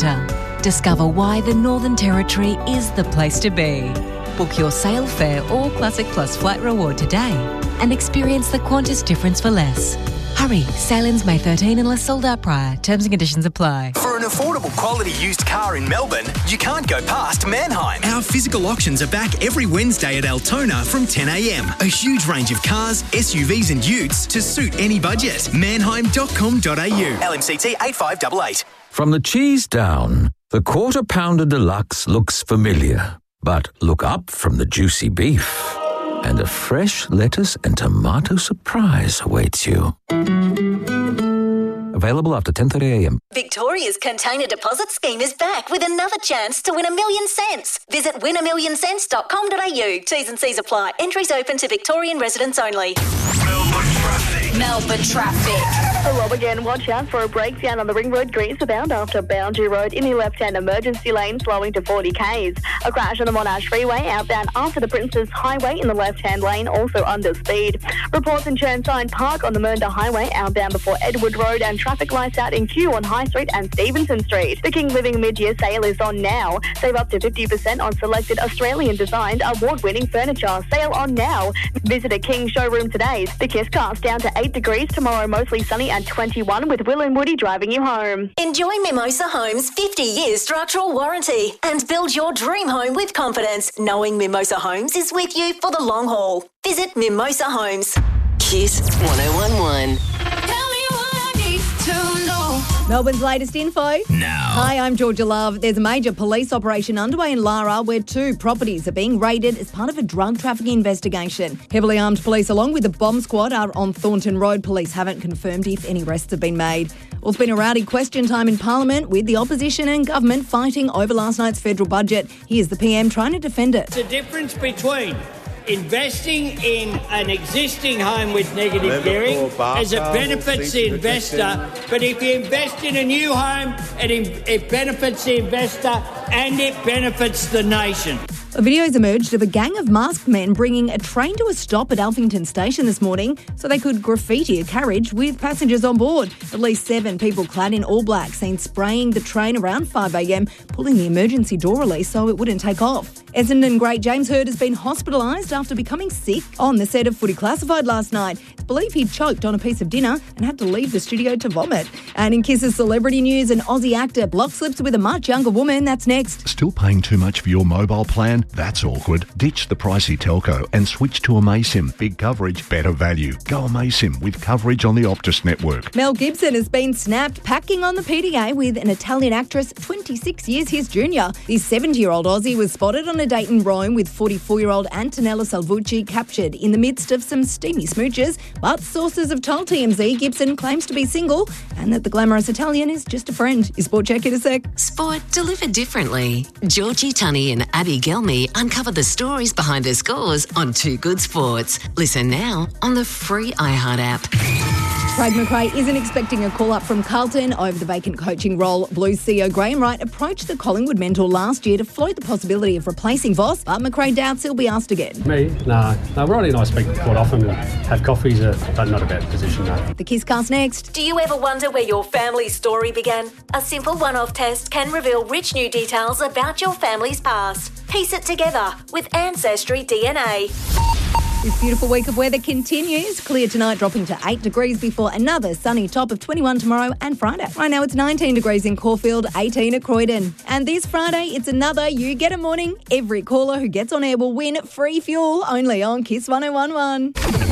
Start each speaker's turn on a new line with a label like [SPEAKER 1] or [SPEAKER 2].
[SPEAKER 1] Centre. Discover why the Northern Territory is the place to be. Book your Sail Fare or Classic Plus flight reward today and experience the Qantas difference for less. Hurry, sail-ins May 13 unless sold out prior. Terms and conditions apply.
[SPEAKER 2] For an affordable quality used car in Melbourne, you can't go past Manheim. Our physical auctions are back every Wednesday at Altona from 10 a.m. A huge range of cars, SUVs and utes to suit any budget. Manheim.com.au. LMCT 8588.
[SPEAKER 3] From the cheese down, the Quarter Pounder Deluxe looks familiar. But look up from the juicy beef, and a fresh lettuce and tomato surprise awaits you. Available after 10:30am.
[SPEAKER 4] Victoria's Container Deposit Scheme is back with another chance to win $1 million. Visit winamillion.com.au. T's and C's apply. Entries open to Victorian residents only.
[SPEAKER 5] Melbourne traffic.
[SPEAKER 6] Hello again. Watch out for a breakdown on the Ring Road Greensbound after Boundary Road in the left-hand emergency lane, slowing to 40 k's. A crash on the Monash Freeway outbound after the Princess Highway in the left-hand lane, also under speed. Reports in Churnside Park on the Mernda Highway outbound before Edward Road, and traffic lights out in Kew on High Street and Stevenson Street. The King Living mid-year sale is on now. Save up to 50% on selected Australian-designed award-winning furniture. Sale on now. Visit a King showroom today. The Kisscast down to 8 degrees tomorrow, mostly sunny and 21 with Will and Woody driving you home.
[SPEAKER 4] Enjoy Mimosa Homes' 50-year structural warranty and build your dream home with confidence, knowing Mimosa Homes is with you for the long haul. Visit Mimosa Homes.
[SPEAKER 5] Kiss 1011.
[SPEAKER 7] Melbourne's latest info.
[SPEAKER 2] Now.
[SPEAKER 7] Hi, I'm Georgia Love. There's a major police operation underway in Lara where 2 properties are being raided as part of a drug trafficking investigation. Heavily armed police along with the bomb squad are on Thornton Road. Police haven't confirmed if any arrests have been made. Well, it's been a rowdy question time in Parliament with the opposition and government fighting over last night's federal budget. Here's the PM trying to defend it.
[SPEAKER 8] The difference between investing in an existing home with negative gearing as it benefits the investor, but if you invest in a new home, it benefits the investor and it benefits the nation.
[SPEAKER 7] Videos emerged of a gang of masked men bringing a train to a stop at Alphington Station this morning so they could graffiti a carriage with passengers on board. At least 7 people clad in all black seen spraying the train around 5am, pulling the emergency door release so it wouldn't take off. Essendon great James Hird has been hospitalised after becoming sick on the set of Footy Classified last night. It's believed he choked on a piece of dinner and had to leave the studio to vomit. And in Kiss's celebrity news, an Aussie actor block slips with a much younger woman. That's next.
[SPEAKER 9] Still paying too much for your mobile plan? That's awkward. Ditch the pricey telco and switch to Amaysim. Big coverage, better value. Go Amaysim with coverage on the Optus network.
[SPEAKER 7] Mel Gibson has been snapped packing on the PDA with an Italian actress 26 years his junior. This 70-year-old Aussie was spotted on a date in Rome with 44-year-old Antonella Salvucci, captured in the midst of some steamy smooches. But sources have told TMZ Gibson claims to be single and that the glamorous Italian is just a friend. Is Sport Check in a sec?
[SPEAKER 5] Sport delivered differently. Georgie Tunney and Abby Gelmy uncover the stories behind the scores on Too Good Sports. Listen now on the free iHeart app.
[SPEAKER 7] Craig McRae isn't expecting a call-up from Carlton over the vacant coaching role. Blues CEO Graham Wright approached the Collingwood mentor last year to float the possibility of replacing Voss, but McRae doubts he'll be asked again.
[SPEAKER 10] Me? No, Ronnie and I speak quite often and have coffees, but not about position, no.
[SPEAKER 7] The Kisscast next.
[SPEAKER 4] Do you ever wonder where your family's story began? A simple one-off test can reveal rich new details about your family's past. Piece it together with Ancestry DNA.
[SPEAKER 7] This beautiful week of weather continues. Clear tonight, dropping to 8 degrees before another sunny top of 21 tomorrow and Friday. Right now it's 19 degrees in Caulfield, 18 at Croydon. And this Friday, it's another You Get a Morning. Every caller who gets on air will win free fuel only on Kiss 1011.